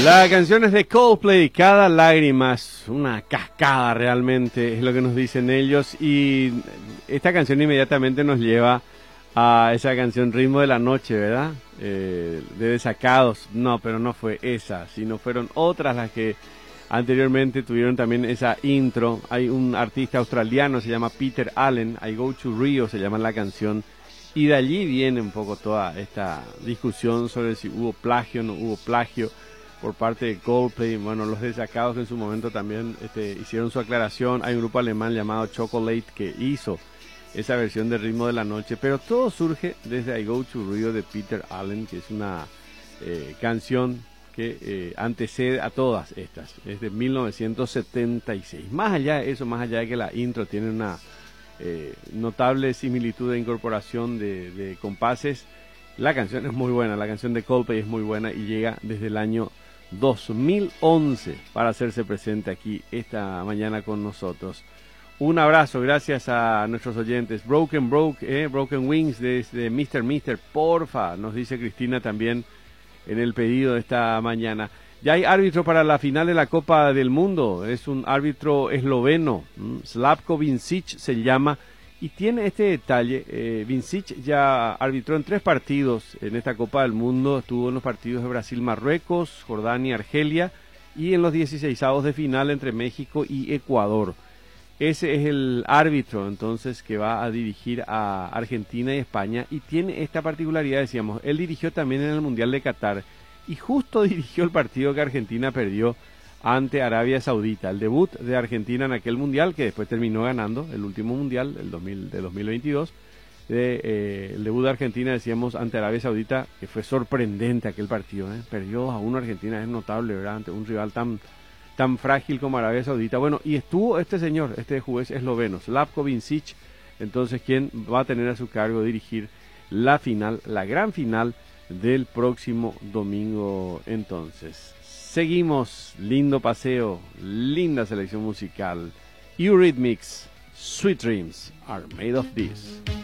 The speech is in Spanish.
La canción es de Coldplay, Cada lágrima es una cascada realmente, es lo que nos dicen ellos, y esta canción inmediatamente nos lleva a esa canción Ritmo de la Noche, ¿verdad? De Desacados. No, pero no fue esa, sino fueron otras las que anteriormente tuvieron también esa intro. Hay un artista australiano, se llama Peter Allen, I Go to Rio se llama la canción, y de allí viene un poco toda esta discusión sobre si hubo plagio o no hubo plagio por parte de Coldplay. Bueno, los Desacados en su momento también hicieron su aclaración. Hay un grupo alemán llamado Chocolate que hizo esa versión de Ritmo de la Noche, pero todo surge desde I Go to Rio de Peter Allen, que es una canción que antecede a todas estas, es de 1976. Más allá de eso, más allá de que la intro tiene una notable similitud de incorporación de compases, la canción es muy buena, la canción de Coldplay es muy buena y llega desde el año 2011 para hacerse presente aquí esta mañana con nosotros. Un abrazo, gracias a nuestros oyentes. Broken Wings desde Mr. Porfa, nos dice Cristina también en el pedido de esta mañana. Ya hay árbitro para la final de la Copa del Mundo, es un árbitro esloveno, Slavko Vincic se llama, y tiene este detalle. Vincic ya arbitró en 3 partidos en esta Copa del Mundo, estuvo en los partidos de Brasil-Marruecos, Jordania-Argelia, y en los 16avos de final entre México y Ecuador. Ese es el árbitro entonces que va a dirigir a Argentina y España, y tiene esta particularidad, decíamos, él dirigió también en el Mundial de Qatar, y justo dirigió el partido que Argentina perdió ante Arabia Saudita, el debut de Argentina en aquel mundial, que después terminó ganando el último mundial, el 2022, el debut de Argentina, decíamos, ante Arabia Saudita, que fue sorprendente aquel partido, perdió 2-1 Argentina, es notable, ¿verdad?, ante un rival tan frágil como Arabia Saudita. Bueno, y estuvo este señor, este juez esloveno, Slavko Vincic, entonces, quien va a tener a su cargo dirigir la final, la gran final del próximo domingo. Entonces, seguimos, lindo paseo, linda selección musical. Eurythmics, Sweet Dreams Are Made of This.